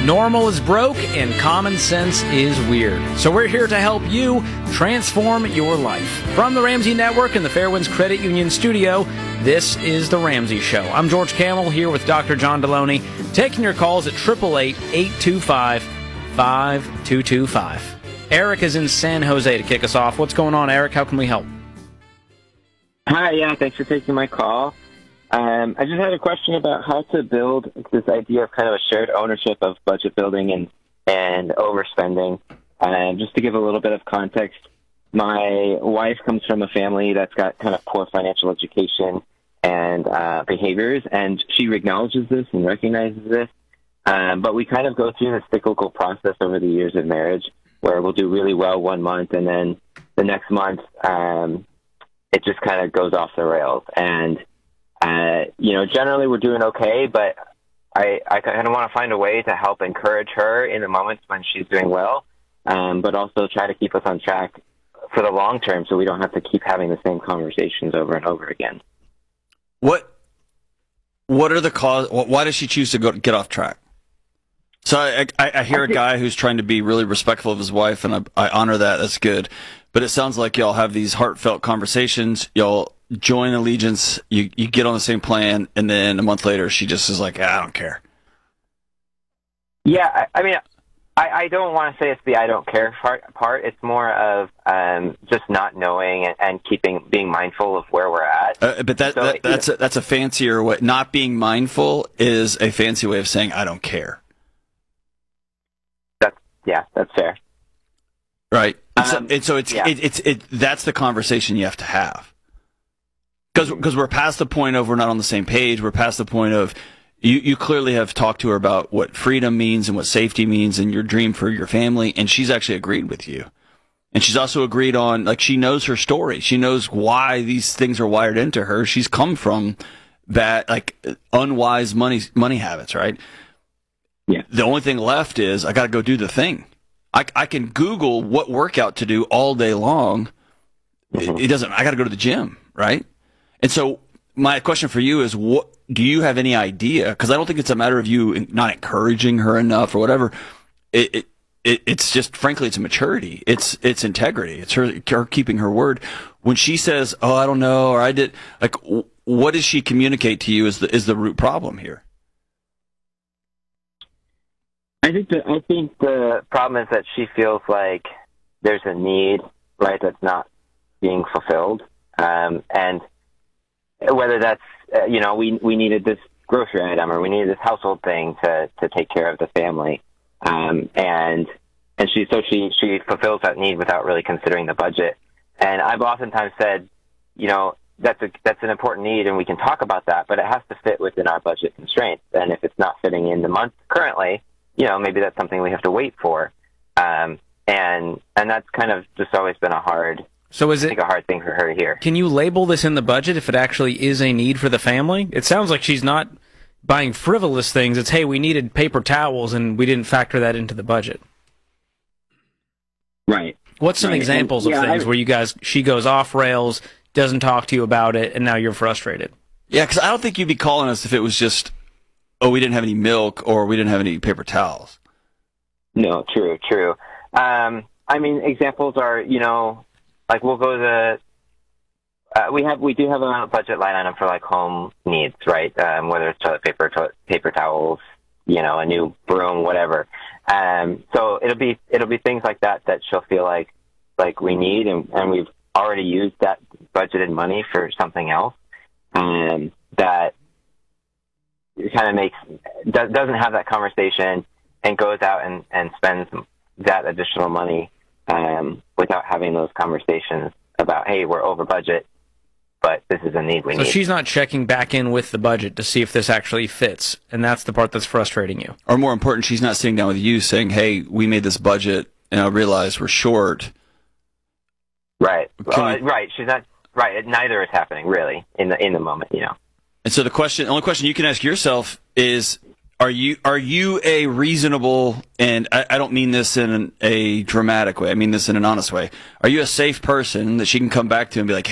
Normal is broke and common sense is weird. So we're here to help you transform your life. From the Ramsey Network and the Fairwinds Credit Union studio, this is The Ramsey Show. I'm George Camel here with Dr. John Deloney, taking your calls at 888-825-5225. Eric is in San Jose to kick us off. What's going on, Eric? How can we help? Hi, thanks for taking my call. I just had a question about how to build this idea of kind of a shared ownership of budget building and overspending. Just to give a little bit of context, my wife comes from a family that's got kind of poor financial education and behaviors, and she acknowledges this and recognizes this. But we kind of go through this cyclical process over the years of marriage where we'll do really well one month, and then the next month it just kind of goes off the rails. And generally we're doing okay, but I kind of want to find a way to help encourage her in the moments when she's doing well, but also try to keep us on track for the long term so we don't have to keep having the same conversations over and over again. What are the cause? Why does she choose to get off track? So I hear a guy who's trying to be really respectful of his wife, and I honor that. That's good. But it sounds like y'all have these heartfelt conversations. Y'all join allegiance. You get on the same plan, and then a month later, she just is like, I don't care. Yeah, I mean, I don't want to say it's the I don't care part. It's more of just not knowing and being mindful of where we're at. But that's a fancier way. Not being mindful is a fancy way of saying I don't care. That's fair. Right. That's the conversation you have to have. Because we're past the point of we're not on the same page. We're past the point of you clearly have talked to her about what freedom means and what safety means and your dream for your family, and she's actually agreed with you. And she's also agreed on, like, she knows her story. She knows why these things are wired into her. She's come from that, like, unwise money habits, right? Yeah. The only thing left is I got to go do the thing. I can Google what workout to do all day long. Mm-hmm. It doesn't. I got to go to the gym, right? And so my question for you is, what do you have any idea? Because I don't think it's a matter of you not encouraging her enough or whatever. It's just, frankly, it's a maturity. It's integrity. It's her keeping her word. When she says, "Oh, I don't know," or "I did," like, what does she communicate to you is the root problem here? I think the problem is that she feels like there's a need, right, that's not being fulfilled, and whether that's we needed this grocery item or we needed this household thing to take care of the family, and she fulfills that need without really considering the budget. And I've oftentimes said, that's an important need, and we can talk about that, but it has to fit within our budget constraints. And if it's not fitting in the month currently, maybe that's something we have to wait for. And that's kind of just always been a hard thing for her to hear. Can you label this in the budget if it actually is a need for the family? It sounds like she's not buying frivolous things. It's, hey, we needed paper towels and we didn't factor that into the budget. Right. What's some examples of things where she goes off rails, doesn't talk to you about it, and now you're frustrated? Yeah, because I don't think you'd be calling us if it was just, oh, we didn't have any milk or we didn't have any paper towels. No, true. Examples are, like we'll go to we do have a budget line item for like home needs, right? Whether it's toilet paper towels, a new broom, whatever. So it'll be things like that she'll feel like we need, and we've already used that budgeted money for something else, that kind of doesn't have that conversation and goes out and spends that additional money without having those conversations about, hey, we're over budget, but this is a need we need. So she's not checking back in with the budget to see if this actually fits, and that's the part that's frustrating you. Or more important, she's not sitting down with you saying, hey, we made this budget, and I realize we're short. Right. Right. She's not. Right. Neither is happening really in the moment, And so the only question you can ask yourself is, are you a reasonable, and I don't mean this in a dramatic way, I mean this in an honest way, are you a safe person that she can come back to and be like,